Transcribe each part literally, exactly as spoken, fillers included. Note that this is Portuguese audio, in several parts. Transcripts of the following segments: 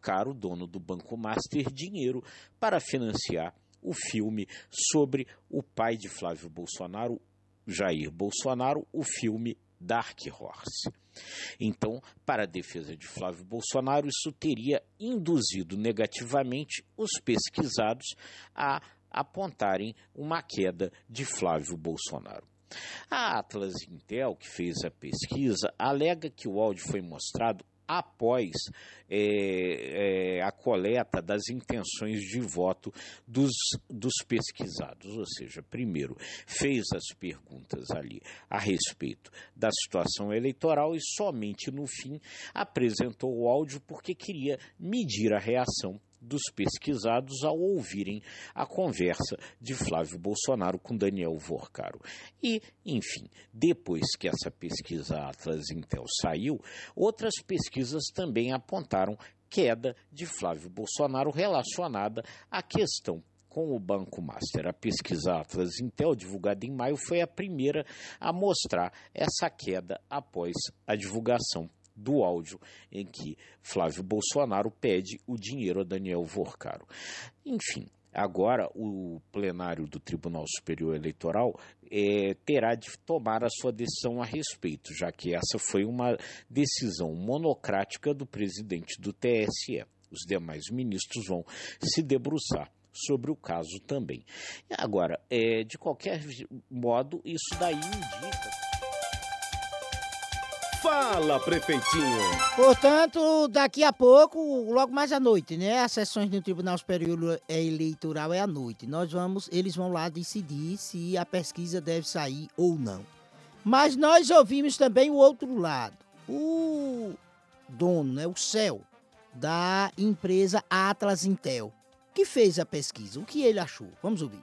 Vorcaro, dono do Banco Master, dinheiro para financiar o filme sobre o pai de Flávio Bolsonaro, Jair Bolsonaro, o filme Dark Horse. Então, para a defesa de Flávio Bolsonaro, isso teria induzido negativamente os pesquisados a apontarem uma queda de Flávio Bolsonaro. A Atlas Intel, que fez a pesquisa, alega que o áudio foi mostrado após é, é, a coleta das intenções de voto dos, dos pesquisados. Ou seja, primeiro fez as perguntas ali a respeito da situação eleitoral e somente no fim apresentou o áudio porque queria medir a reação dos pesquisados ao ouvirem a conversa de Flávio Bolsonaro com Daniel Vorcaro. E, enfim, depois que essa pesquisa Atlas Intel saiu, outras pesquisas também apontaram queda de Flávio Bolsonaro relacionada à questão com o Banco Master. A pesquisa Atlas Intel, divulgada em maio, foi a primeira a mostrar essa queda após a divulgação do áudio em que Flávio Bolsonaro pede o dinheiro a Daniel Vorcaro. Enfim, agora o plenário do Tribunal Superior Eleitoral é, terá de tomar a sua decisão a respeito, já que essa foi uma decisão monocrática do presidente do T S E. Os demais ministros vão se debruçar sobre o caso também. Agora, é, de qualquer modo, isso daí indica... Fala, prefeitinho! Portanto, daqui a pouco, logo mais à noite, né? As sessões do Tribunal Superior Eleitoral é à noite. Nós vamos, eles vão lá decidir se a pesquisa deve sair ou não. Mas nós ouvimos também o outro lado. O dono, né? O C E O da empresa Atlas Intel, que fez a pesquisa. O que ele achou? Vamos ouvir.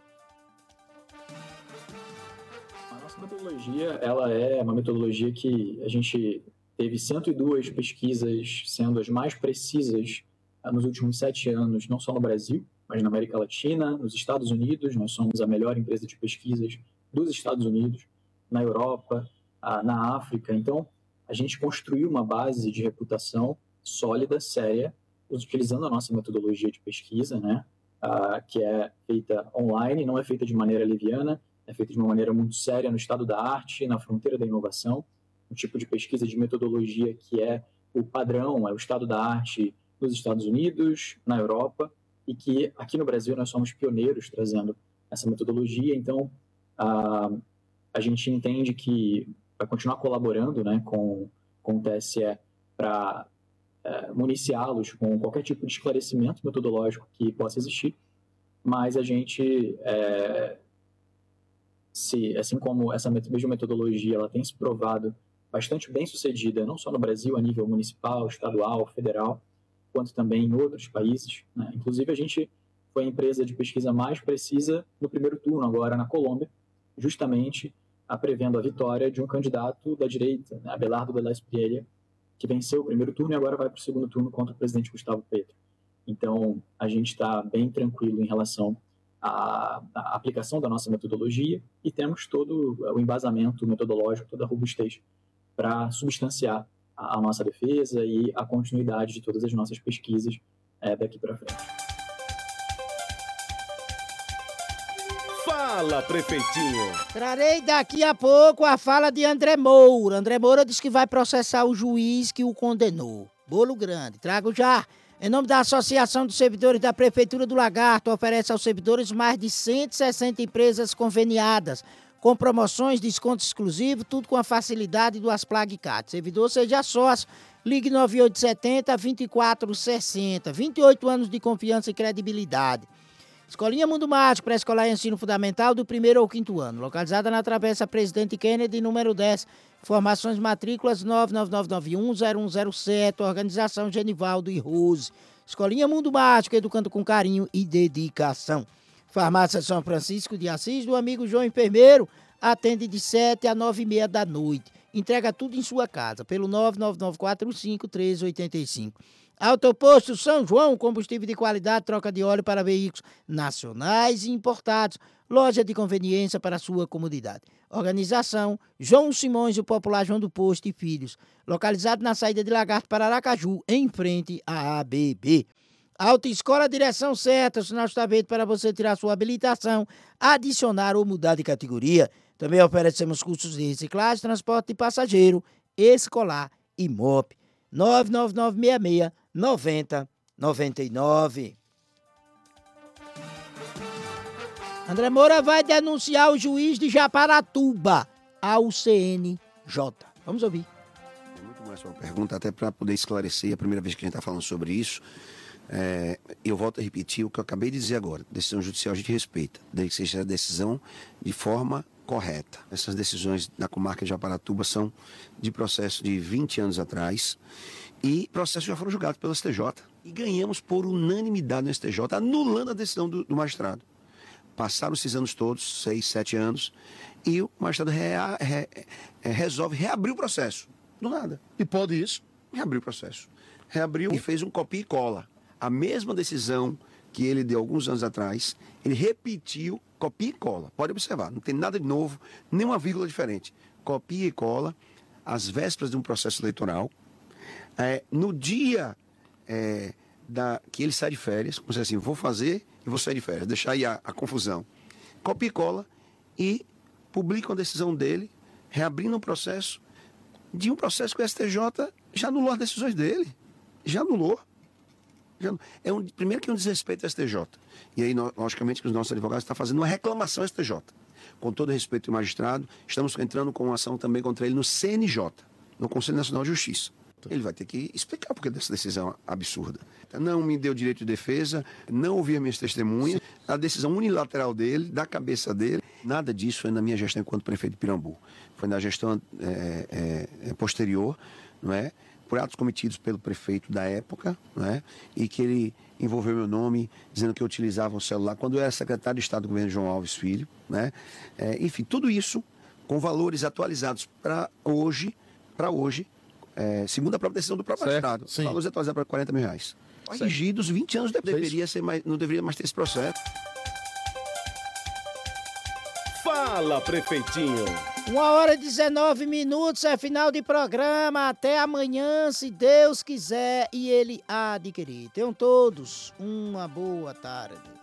A metodologia, ela é uma metodologia que a gente teve cento e duas pesquisas sendo as mais precisas nos últimos sete anos, não só no Brasil, mas na América Latina, nos Estados Unidos. Nós somos a melhor empresa de pesquisas dos Estados Unidos, na Europa, na África. Então, a gente construiu uma base de reputação sólida, séria, utilizando a nossa metodologia de pesquisa, né, que é feita online, não é feita de maneira leviana, é feita de uma maneira muito séria no estado da arte, na fronteira da inovação, um tipo de pesquisa de metodologia que é o padrão, é o estado da arte nos Estados Unidos, na Europa, e que aqui no Brasil nós somos pioneiros trazendo essa metodologia. Então, a, a gente entende que vai continuar colaborando, né, com, com o T S E para é, municiá-los com qualquer tipo de esclarecimento metodológico que possa existir, mas a gente... É, Se, assim como essa mesma metodologia ela tem se provado bastante bem sucedida, não só no Brasil, a nível municipal, estadual, federal, quanto também em outros países, né? Inclusive, a gente foi a empresa de pesquisa mais precisa no primeiro turno, agora na Colômbia, justamente a prevendo a vitória de um candidato da direita, né? Abelardo Velasquez Priella, que venceu o primeiro turno e agora vai para o segundo turno contra o presidente Gustavo Petro. Então, a gente está bem tranquilo em relação A, a aplicação da nossa metodologia e temos todo o embasamento metodológico, toda a robustez para substanciar a, a nossa defesa e a continuidade de todas as nossas pesquisas é, daqui para frente. Fala, prefeitinho! Trarei daqui a pouco a fala de André Moura. André Moura diz que vai processar o juiz que o condenou. Bolo grande. Trago já. Em nome da Associação dos Servidores da Prefeitura do Lagarto, oferece aos servidores mais de cento e sessenta empresas conveniadas, com promoções, desconto exclusivo, tudo com a facilidade do Asplag Card. Servidor, seja sócio, ligue nove oito sete zero, vinte e quatro sessenta, vinte e oito anos de confiança e credibilidade. Escolinha Mundo Mágico, pré-escolar e ensino fundamental do primeiro ao quinto ano, localizada na Travessa Presidente Kennedy, número dez. Informações matrículas nove nove nove nove um zero um zero sete, organização Genivaldo e Rose. Escolinha Mundo Mágico, educando com carinho e dedicação. Farmácia São Francisco de Assis, do amigo João Enfermeiro, atende de sete a nove e meia da noite. Entrega tudo em sua casa, pelo nove nove nove quatro cinco um três oito cinco. Autoposto São João, combustível de qualidade, troca de óleo para veículos nacionais e importados. Loja de conveniência para sua comodidade. Organização João Simões, o popular João do Posto e Filhos. Localizado na saída de Lagarto para Aracaju, em frente à A B B. Autoescola Direção Certa, o sinal está verde para você tirar sua habilitação, adicionar ou mudar de categoria. Também oferecemos cursos de reciclagem, transporte de passageiro, escolar e M O P. nove nove nove seis seis nove zero nove nove. André Moura vai denunciar o juiz de Japaratuba ao C N J. Vamos ouvir. É muito mais uma pergunta, até para poder esclarecer, a primeira vez que a gente está falando sobre isso. É, eu volto a repetir o que eu acabei de dizer agora. Decisão judicial a gente respeita, desde que seja a decisão de forma correta. Essas decisões na comarca de Japaratuba são de processo de vinte anos atrás e processos já foram julgados pelo S T J. E ganhamos por unanimidade no S T J, anulando a decisão do, do magistrado. Passaram esses anos todos, seis, sete anos, e o magistrado rea, re, re, resolve reabrir o processo. Do nada. E pode isso? Reabriu o processo. Reabriu e fez um copia e cola. A mesma decisão que ele deu alguns anos atrás, ele repetiu copia e cola. Pode observar, não tem nada de novo, nenhuma vírgula diferente. Copia e cola, às vésperas de um processo eleitoral. É, no dia é, da, que ele sai de férias, como se assim, vou fazer e vou sair de férias, deixar aí a, a confusão. Copia e cola e publica a decisão dele, reabrindo um processo, de um processo que o S T J já anulou as decisões dele. Já anulou. Já, é um, primeiro que é um desrespeito ao S T J. E aí, logicamente, que os nossos advogados estão fazendo uma reclamação ao S T J. Com todo respeito ao magistrado, estamos entrando com uma ação também contra ele no C N J, no Conselho Nacional de Justiça. Ele vai ter que explicar o porquê dessa decisão absurda. Não me deu direito de defesa, não ouvi as minhas testemunhas, a decisão unilateral dele, da cabeça dele. Nada disso foi na minha gestão enquanto prefeito de Pirambu. Foi na gestão é, é, posterior, não é? Por atos cometidos pelo prefeito da época, não é? E que ele envolveu meu nome, dizendo que eu utilizava um celular, quando eu era secretário de Estado do governo João Alves Filho. Né? É, enfim, tudo isso com valores atualizados para hoje, para hoje, é, segundo a própria decisão do próprio Estado, valores atualizados para quarenta mil reais. Corrigidos vinte anos depois, deveria ser mais, não deveria mais ter esse processo. Fala, prefeitinho! Uma hora e dezenove minutos, é final de programa. Até amanhã, se Deus quiser e Ele adquirir. Tenham todos uma boa tarde.